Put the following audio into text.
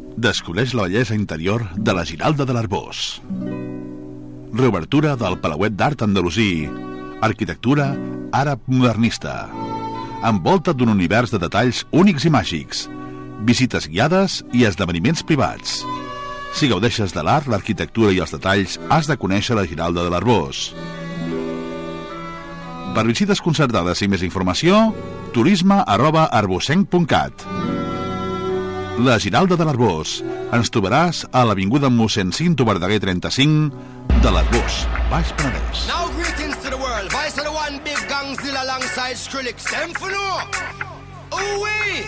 Descobreix la bellesa interior de la Giralda de l'Arboç. Reobertura del Palauet d'Art Andalusí. Arquitectura àrab modernista. Envolta d'un univers de detalls únics i màgics. Visites guiades i esdeveniments privats. Si gaudeixes de l'art, l'arquitectura i els detalls, has de conèixer la Giralda de l'Arboç. Per visites concertades i més informació, turisme@arbocenc.cat. La Giralda de l'Arboç. Ens trobaràs a l'avinguda mossèn Cinto Verdaguer 35 de l'Arboç, Baix Penedès. Now greetings to the world. Vice of the one big gangzilla alongside Skrillex. Them for no. Ooh-wee.